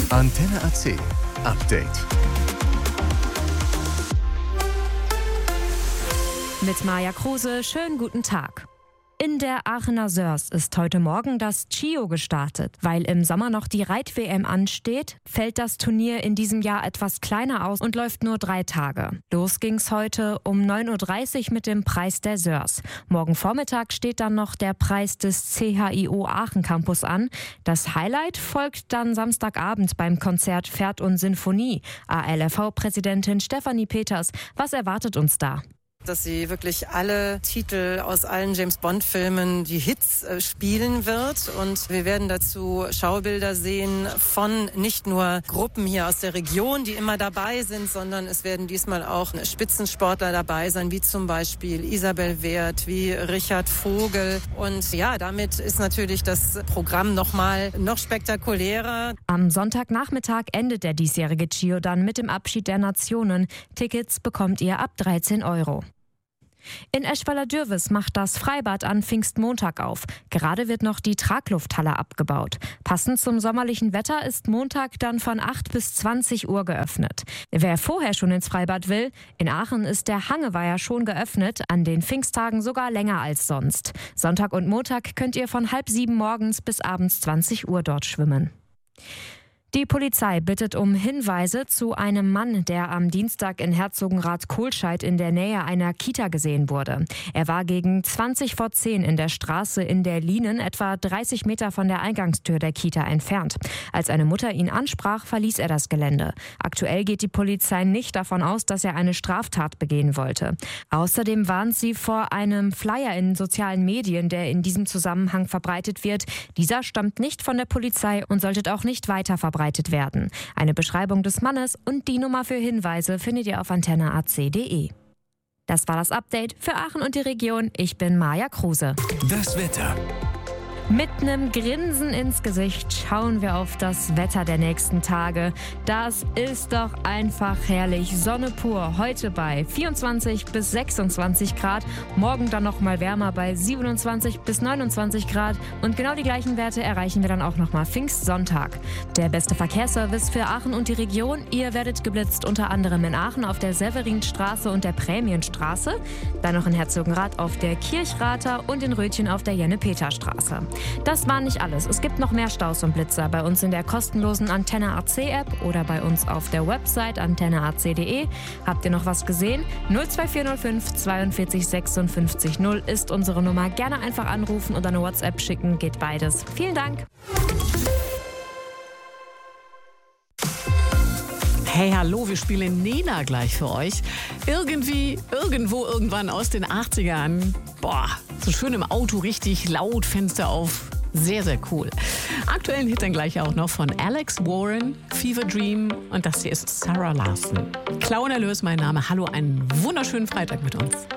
Antenne AC Update. Mit Maja Kruse, schönen guten Tag. In der Aachener Sörs ist heute Morgen das CHIO gestartet. Weil im Sommer noch die Reit-WM ansteht, fällt das Turnier in diesem Jahr etwas kleiner aus und läuft nur 3 Tage. Los ging's heute um 9.30 Uhr mit dem Preis der Sörs. Morgen Vormittag steht dann noch der Preis des CHIO Aachen Campus an. Das Highlight folgt dann Samstagabend beim Konzert Pferd und Sinfonie. ALRV-Präsidentin Stefanie Peters, was erwartet uns da? Dass sie wirklich alle Titel aus allen James-Bond-Filmen, die Hits, spielen wird. Und wir werden dazu Schaubilder sehen von nicht nur Gruppen hier aus der Region, die immer dabei sind, sondern es werden diesmal auch Spitzensportler dabei sein, wie zum Beispiel Isabel Wert, wie Richard Vogel. Und ja, damit ist natürlich das Programm noch spektakulärer. Am Sonntagnachmittag endet der diesjährige CHIO dann mit dem Abschied der Nationen. Tickets bekommt ihr ab 13 €. In Eschweiler-Dürwes macht das Freibad an Pfingstmontag auf. Gerade wird noch die Traglufthalle abgebaut. Passend zum sommerlichen Wetter ist Montag dann von 8 bis 20 Uhr geöffnet. Wer vorher schon ins Freibad will, in Aachen ist der Hangeweiher schon geöffnet, an den Pfingsttagen sogar länger als sonst. Sonntag und Montag könnt ihr von 6:30 morgens bis abends 20 Uhr dort schwimmen. Die Polizei bittet um Hinweise zu einem Mann, der am Dienstag in Herzogenrath-Kohlscheid in der Nähe einer Kita gesehen wurde. Er war gegen 20:10 in der Straße in der Lienen, etwa 30 Meter von der Eingangstür der Kita entfernt. Als eine Mutter ihn ansprach, verließ er das Gelände. Aktuell geht die Polizei nicht davon aus, dass er eine Straftat begehen wollte. Außerdem warnt sie vor einem Flyer in sozialen Medien, der in diesem Zusammenhang verbreitet wird. Dieser stammt nicht von der Polizei und sollte auch nicht weiter verbreitet werden. Eine Beschreibung des Mannes und die Nummer für Hinweise findet ihr auf antenneac.de. Das war das Update für Aachen und die Region. Ich bin Maja Kruse. Das Wetter. Mit einem Grinsen ins Gesicht schauen wir auf das Wetter der nächsten Tage. Das ist doch einfach herrlich. Sonne pur, heute bei 24 bis 26 Grad. Morgen dann noch mal wärmer bei 27 bis 29 Grad. Und genau die gleichen Werte erreichen wir dann auch noch mal Pfingstsonntag. Der beste Verkehrsservice für Aachen und die Region. Ihr werdet geblitzt unter anderem in Aachen auf der Severinstraße und der Prämienstraße. Dann noch in Herzogenrath auf der Kirchrather und in Rötchen auf der Jenne-Peter-Straße. Das war nicht alles. Es gibt noch mehr Staus und Blitzer bei uns in der kostenlosen Antenne AC App oder bei uns auf der Website antenneac.de. Habt ihr noch was gesehen? 02405 42 56 0 ist unsere Nummer. Gerne einfach anrufen oder eine WhatsApp schicken. Geht beides. Vielen Dank. Hey, hallo, wir spielen Nena gleich für euch. Irgendwo, irgendwann aus den 80ern. Boah, so schön im Auto, richtig laut, Fenster auf. Sehr, sehr cool. Aktuellen Hit dann gleich auch noch von Alex Warren, Fever Dream. Und das hier ist Sarah Larson. Claudia Lös, mein Name. Hallo, einen wunderschönen Freitag mit uns.